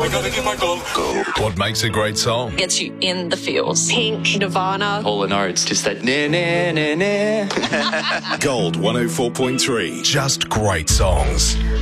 I gotta get my gold. What makes a great song? Gets you in the feels. Pink, Nirvana. All the notes, just that nah. Gold 104.3. Just great songs.